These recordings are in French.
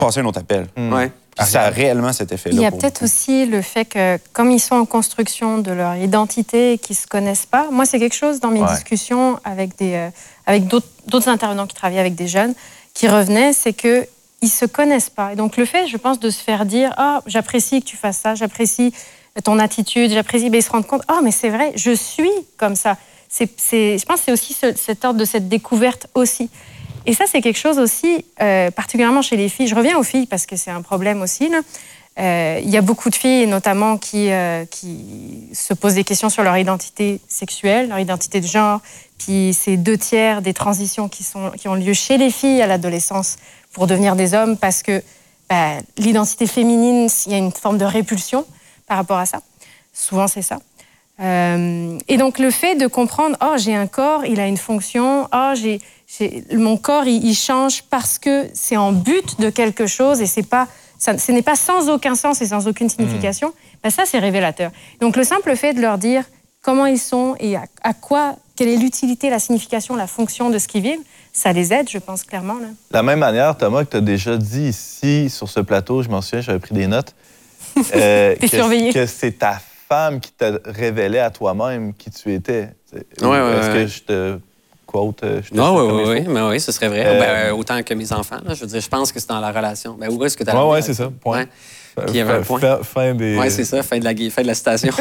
passer un autre appel. Ouais. Puis ça a réellement cet effet-là. Il y a peut-être aussi le fait que, comme ils sont en construction de leur identité et qu'ils ne se connaissent pas, moi, c'est quelque chose dans mes discussions avec d'autres intervenants qui travaillent avec des jeunes qui revenaient, c'est qu'ils ne se connaissent pas. Et donc, le fait, je pense, de se faire dire « Ah, j'apprécie que tu fasses ça, j'apprécie ton attitude, j'apprécie... » Mais ils se rendent compte « Ah, mais c'est vrai, je suis comme ça. » Je pense que c'est aussi cet ordre de cette découverte aussi. Et ça, c'est quelque chose aussi, particulièrement chez les filles. Je reviens aux filles parce que c'est un problème aussi. Il y a beaucoup de filles, notamment, qui se posent des questions sur leur identité sexuelle, leur identité de genre. Puis c'est 2/3 des transitions qui ont lieu chez les filles à l'adolescence pour devenir des hommes parce que l'identité féminine, il y a une forme de répulsion par rapport à ça. Souvent, c'est ça. Et donc, le fait de comprendre, oh, j'ai un corps, il a une fonction, oh, mon corps, il change parce que c'est en but de quelque chose et ce n'est pas sans aucun sens et sans aucune signification, ça, c'est révélateur. Donc, le simple fait de leur dire comment ils sont et quelle est l'utilité, la signification, la fonction de ce qu'ils vivent, ça les aide, je pense, clairement. Là. De la même manière, Thomas, que tu as déjà dit ici, sur ce plateau, je m'en souviens, j'avais pris des notes, que c'est ta femme qui t'a révélé à toi-même qui tu étais. Est-ce que je te quote? Oui, ce serait vrai. Autant que mes enfants. Là, je veux dire, je pense que c'est dans la relation. Où est-ce que tu as Oui, c'est ça. Point. Ouais. Puis il y avait un point. Fin des... Oui, c'est ça, fin de la citation.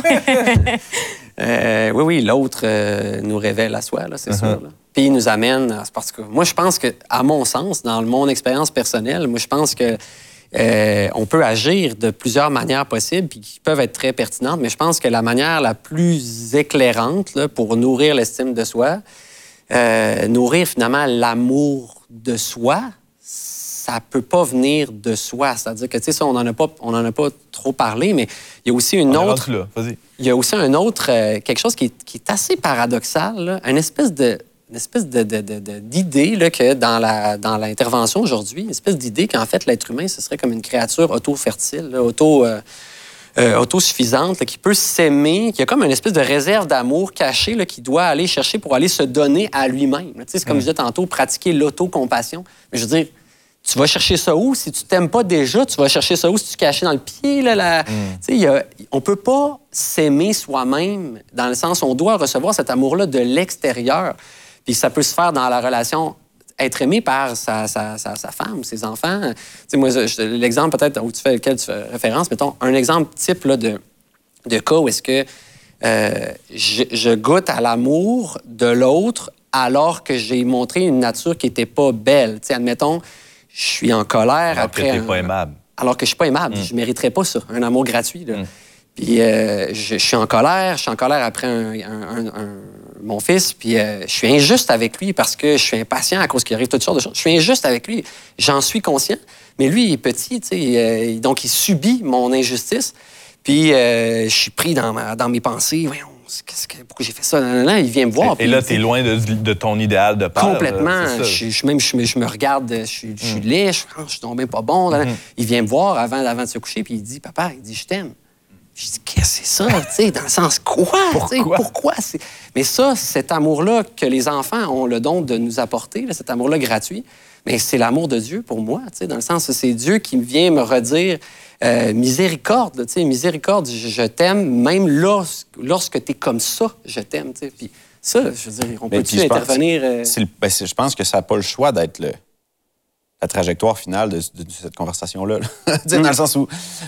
Oui, l'autre nous révèle à soi, là, c'est sûr. Là. Puis il nous amène... Parce que moi, je pense que, à mon sens, dans mon expérience personnelle, moi, je pense que on peut agir de plusieurs manières possibles puis qui peuvent être très pertinentes, mais je pense que la manière la plus éclairante là, pour nourrir l'estime de soi, nourrir finalement l'amour de soi, ça peut pas venir de soi. C'est-à-dire que, tu sais, ça, on en a pas trop parlé, mais il y a aussi une autre... Il y a aussi un autre... quelque chose qui est assez paradoxal, là, une espèce d'idée là, que dans l'intervention aujourd'hui, une espèce d'idée qu'en fait, l'être humain, ce serait comme une créature auto-fertile, autosuffisante, là, qui peut s'aimer, qui a comme une espèce de réserve d'amour cachée là, qu'il doit aller chercher pour aller se donner à lui-même. Tu sais, c'est comme je disais tantôt, pratiquer l'autocompassion. Mais je veux dire, tu vas chercher ça où? Si tu t'aimes pas déjà, tu vas chercher ça où? Si tu caches dans le pied? Là, Tu sais, on peut pas s'aimer soi-même dans le sens où on doit recevoir cet amour-là de l'extérieur. Puis ça peut se faire dans la relation, être aimé par sa femme, ses enfants. Tu sais, moi, l'exemple peut-être auquel tu fais référence, mettons, un exemple type là, de cas où est-ce que je goûte à l'amour de l'autre alors que j'ai montré une nature qui n'était pas belle. Tu sais, admettons, je suis en colère alors après... que t'es pas aimable. Alors que je suis pas aimable. Je mériterais pas ça, un amour gratuit. Là. Puis je suis en colère après mon fils, puis je suis injuste avec lui parce que je suis impatient à cause qu'il arrive toutes sortes de choses. Je suis injuste avec lui, j'en suis conscient, mais lui, il est petit, tu sais, donc il subit mon injustice, puis je suis pris dans mes pensées. Voyons, pourquoi j'ai fait ça? Il vient me voir. Et là, t'es loin de ton idéal de père. Complètement. Je me regarde, je suis laid, je suis tombé pas bon. Il vient me voir avant de se coucher, puis il dit, papa, il dit, je t'aime. Je dis, qu'est-ce que c'est ça? T'sais, dans le sens, quoi? Pourquoi? Mais ça, cet amour-là que les enfants ont le don de nous apporter, là, cet amour-là gratuit, mais c'est l'amour de Dieu pour moi, dans le sens que c'est Dieu qui vient me redire miséricorde, miséricorde, je t'aime, même lorsque tu es comme ça, je t'aime. Puis ça, je veux dire, on peut-tu intervenir? Je pense que ça n'a pas le choix d'être la trajectoire finale de cette conversation-là. Dans le sens où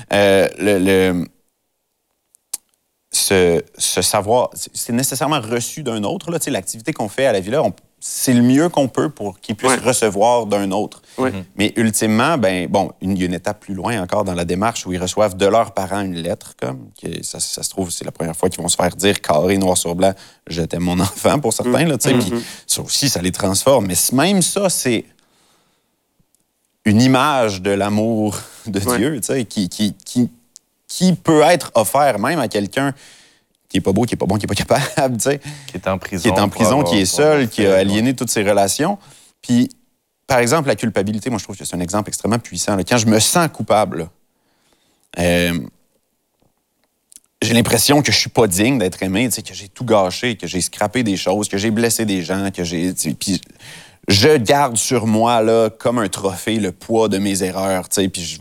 ce savoir, c'est nécessairement reçu d'un autre. Là. L'activité qu'on fait à la Villa, c'est le mieux qu'on peut pour qu'il puisse recevoir d'un autre. Mais ultimement, il y a une étape plus loin encore dans la démarche où ils reçoivent de leurs parents une lettre, ça se trouve, c'est la première fois qu'ils vont se faire dire carré, noir sur blanc, je t'aime mon enfant pour certains. Là, puis ça aussi, ça les transforme. Mais même ça, c'est une image de l'amour de Dieu, qui peut être offert même à quelqu'un qui est pas beau, qui est pas bon, qui est pas capable, qui est en prison, qui est seul, qui a aliéné toutes ses relations. Puis, par exemple, la culpabilité, moi, je trouve que c'est un exemple extrêmement puissant. Là. Quand je me sens coupable, j'ai l'impression que je suis pas digne d'être aimé, que j'ai tout gâché, que j'ai scrappé des choses, que j'ai blessé des gens, que j'ai... Puis je garde sur moi là, comme un trophée le poids de mes erreurs, puis je